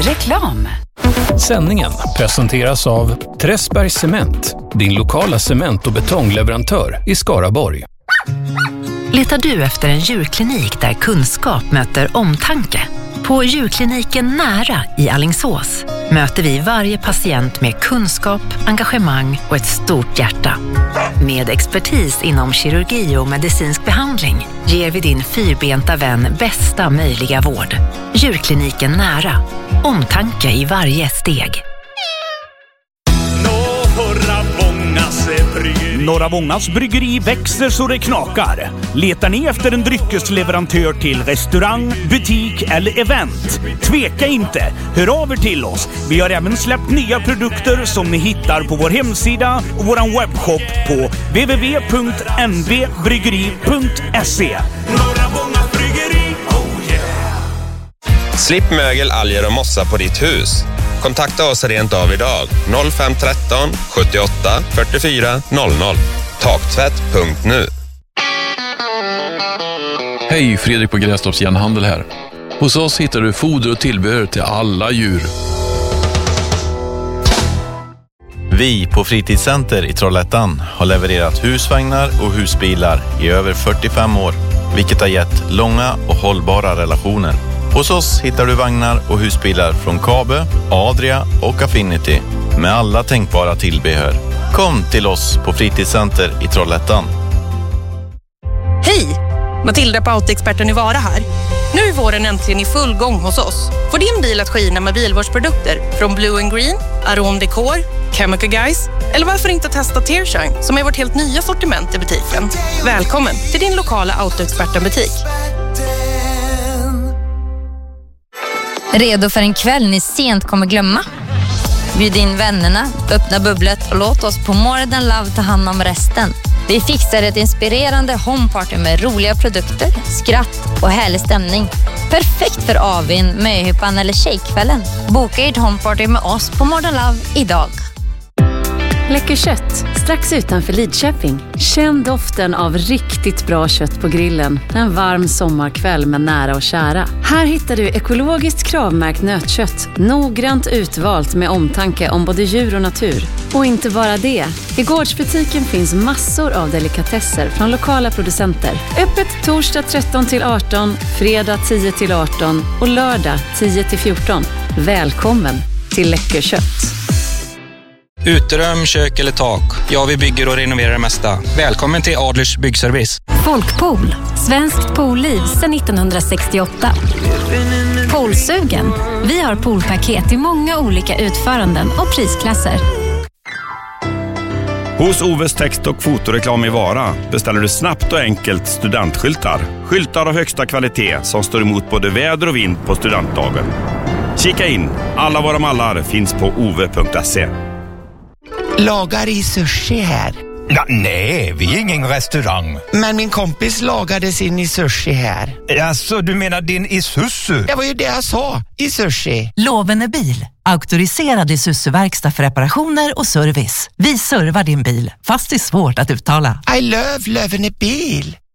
Reklam. Sändningen presenteras av Träsbergs Cement, din lokala cement- och betongleverantör i Skaraborg. Letar du efter en djurklinik där kunskap möter omtanke? På djurkliniken Nära i Alingsås möter vi varje patient med kunskap, engagemang och ett stort hjärta. Med expertis inom kirurgi och medicinsk behandling ger vi din fyrbenta vän bästa möjliga vård. Djurkliniken Nära. Omtanke i varje steg. Norra Vångas bryggeri växer så det knakar. Letar ni efter en dryckesleverantör till restaurang, butik eller event? Tveka inte, hör av er till oss. Vi har även släppt nya produkter som ni hittar på vår hemsida och vår webbshop på www.nvbryggeri.se. Norra Vångas bryggeri, oh yeah! Slipp mögel, alger och mossa på ditt hus. Kontakta oss rent av idag. 0513 78 44 00. Taktvätt.nu. Hej, Fredrik på Grästorps Järnhandel här. Hos oss hittar du foder och tillbehör till alla djur. Vi på Fritidscenter i Trollhättan har levererat husvagnar och husbilar i över 45 år, vilket har gett långa och hållbara relationer. Hos oss hittar du vagnar och husbilar från Kabe, Adria och Affinity med alla tänkbara tillbehör. Kom till oss på Fritidscenter i Trollhättan. Hej! Matilda på Autoexperten i Vara här. Nu är våren äntligen i full gång hos oss. Få din bil att skina med bilvårdsprodukter från Blue & Green, Aron Decor, Chemical Guys eller varför inte testa Tearshine som är vårt helt nya sortiment i butiken. Välkommen till din lokala Autoexperten-butik. Redo för en kväll ni sent kommer glömma? Bjud in vännerna, öppna bubblet och låt oss på More Than Love ta hand om resten. Vi fixar ett inspirerande homeparty med roliga produkter, skratt och härlig stämning. Perfekt för avin, möhippan eller tjejkvällen. Boka ert homeparty med oss på More Than Love idag. Läcker kött, strax utanför Lidköping. Känn doften av riktigt bra kött på grillen en varm sommarkväll med nära och kära. Här hittar du ekologiskt kravmärkt nötkött, noggrant utvalt med omtanke om både djur och natur. Och inte bara det. I gårdsbutiken finns massor av delikatesser från lokala producenter. Öppet torsdag 13-18, fredag 10-18 och lördag 10-14. Välkommen till Läcker kött. Uterum, kök eller tak. Ja, vi bygger och renoverar det mesta. Välkommen till Adlers byggservice. Folkpool. Svenskt poolliv sedan 1968. Poolsugen. Vi har poolpaket i många olika utföranden och prisklasser. Hos Oves text- och fotoreklam i Vara beställer du snabbt och enkelt studentskyltar. Skyltar av högsta kvalitet som står emot både väder och vind på studentdagen. Kika in. Alla våra mallar finns på ove.se. Lagar i sushi här. Ja, nej, vi är ingen restaurang. Men min kompis lagade sin i sushi här. Alltså, du menar din Isuzu? Det var ju det jag sa, i sushi. Lovende bil. Auktoriserad Isuzu-verkstad för reparationer och service. Vi servar din bil, fast det är svårt att uttala. I love Lovende bil.